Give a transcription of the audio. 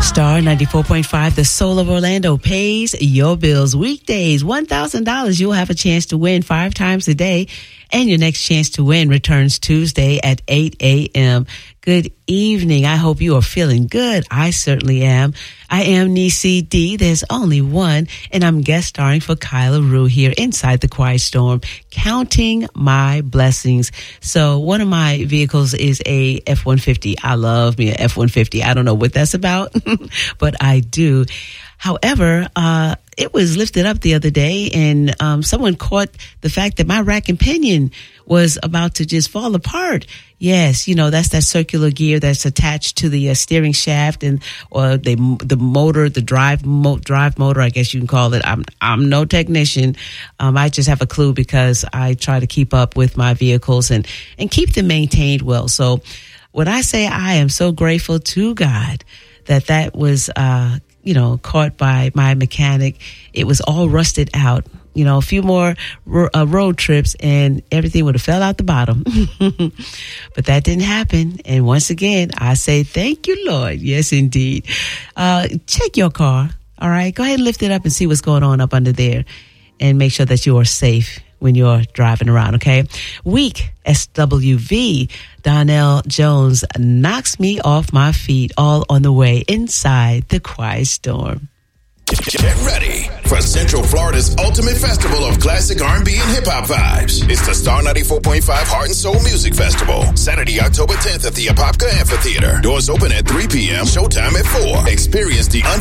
Star 94.5, the Soul of Orlando pays your bills. Weekdays, $1,000. You'll have a chance to win 5 times a day. And your next chance to win returns Tuesday at 8 a.m. Good evening. I hope you are feeling good. I certainly am. I am Nisi D. There's only one, and I'm guest starring for Kyla Rue here inside the Quiet Storm, counting my blessings. So one of my vehicles is a F-150. I love me a F-150. I don't know what that's about, but I do. However, it was lifted up the other day, and someone caught the fact that my rack and pinion was about to just fall apart. Yes, you know, that's that circular gear that's attached to the steering shaft or the motor, the drive motor, I guess you can call it. I'm no technician. I just have a clue because I try to keep up with my vehicles and keep them maintained well. So when I say I am so grateful to God that was, caught by my mechanic, it was all rusted out. You know, a few more road trips and everything would have fell out the bottom. But that didn't happen. And once again, I say, thank you, Lord. Yes, indeed. Check your car. All right. Go ahead and lift it up and see what's going on up under there and make sure that you are safe when you're driving around. Okay. Weak SWV. Donnell Jones knocks me off my feet, all on the way inside the Quiet Storm. Get ready for Central Florida's ultimate festival of classic R&B and hip-hop vibes. It's the Star 94.5 Heart and Soul Music Festival. Saturday, October 10th at the Apopka Amphitheater. Doors open at 3 p.m. Showtime at 4. Experience the